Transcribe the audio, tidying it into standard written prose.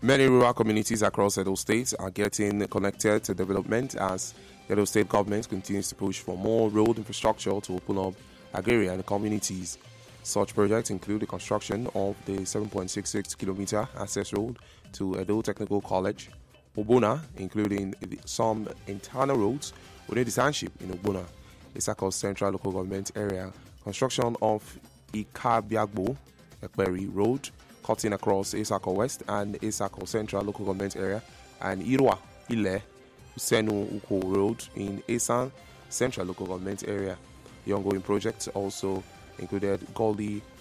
Many rural communities across Edo State are getting connected to development as the Edo State government continues to push for more road infrastructure to open up agrarian communities. Such projects include the construction of the 7.66 kilometer access road to Edo Technical College, Obona, including some internal roads within the township in Obona, Isako Central Local Government Area, construction of Ikabiagbo, Ekperi Road, cutting across Isako West and Isako Central Local Government Area, and Irwa, Ile, Usenu Uko Road in Isan Central Local Government Area. The ongoing projects also included Goldi